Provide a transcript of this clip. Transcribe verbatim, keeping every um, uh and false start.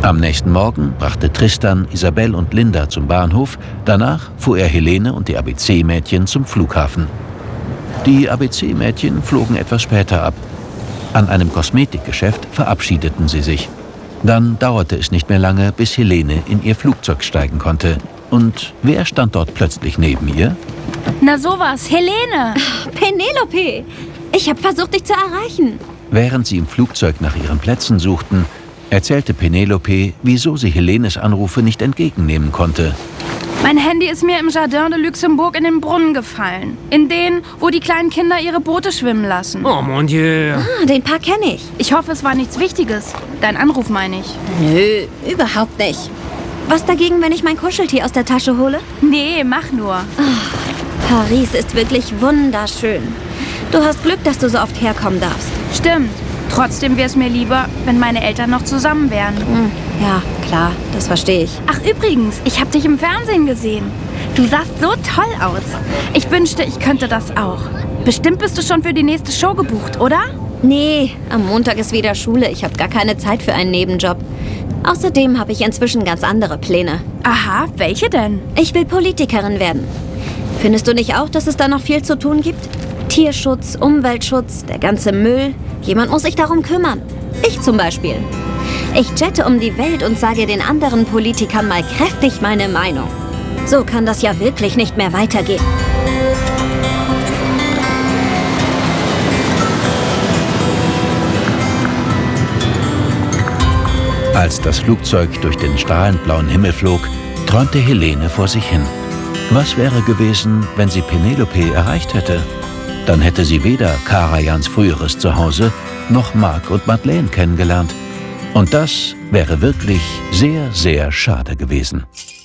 Am nächsten Morgen brachte Tristan Isabelle und Linda zum Bahnhof. Danach fuhr er Helene und die A B C-Mädchen zum Flughafen. Die A B C-Mädchen flogen etwas später ab. An einem Kosmetikgeschäft verabschiedeten sie sich. Dann dauerte es nicht mehr lange, bis Helene in ihr Flugzeug steigen konnte. Und wer stand dort plötzlich neben ihr? Na sowas, Helene! Penelope! Ich habe versucht, dich zu erreichen. Während sie im Flugzeug nach ihren Plätzen suchten, erzählte Penelope, wieso sie Helenes Anrufe nicht entgegennehmen konnte. Mein Handy ist mir im Jardin de Luxembourg in den Brunnen gefallen. In den, wo die kleinen Kinder ihre Boote schwimmen lassen. Oh mon Dieu. Ah, den Park kenne ich. Ich hoffe, es war nichts Wichtiges. Dein Anruf meine ich. Nö, überhaupt nicht. Was dagegen, wenn ich mein Kuscheltier aus der Tasche hole? Nee, mach nur. Ach, Paris ist wirklich wunderschön. Du hast Glück, dass du so oft herkommen darfst. Stimmt. Trotzdem wäre es mir lieber, wenn meine Eltern noch zusammen wären. Hm, ja, klar, das verstehe ich. Ach übrigens, ich habe dich im Fernsehen gesehen. Du sahst so toll aus. Ich wünschte, ich könnte das auch. Bestimmt bist du schon für die nächste Show gebucht, oder? Nee, am Montag ist wieder Schule. Ich habe gar keine Zeit für einen Nebenjob. Außerdem habe ich inzwischen ganz andere Pläne. Aha, welche denn? Ich will Politikerin werden. Findest du nicht auch, dass es da noch viel zu tun gibt? Tierschutz, Umweltschutz, der ganze Müll. Jemand muss sich darum kümmern. Ich zum Beispiel. Ich jette um die Welt und sage den anderen Politikern mal kräftig meine Meinung. So kann das ja wirklich nicht mehr weitergehen. Als das Flugzeug durch den strahlend blauen Himmel flog, träumte Helene vor sich hin. Was wäre gewesen, wenn sie Penelope erreicht hätte? Dann hätte sie weder Karajans früheres Zuhause noch Marc und Madeleine kennengelernt. Und das wäre wirklich sehr, sehr schade gewesen.